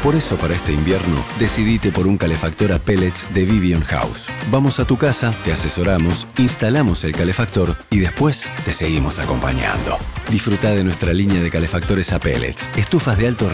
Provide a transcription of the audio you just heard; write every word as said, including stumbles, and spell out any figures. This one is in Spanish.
Por eso, para este invierno, decidite por un calefactor a pellets de Vivian House. Vamos a tu casa, te asesoramos, instalamos el calefactor y después te seguimos acompañando. Disfruta de nuestra línea de calefactores a pellets, estufas de alto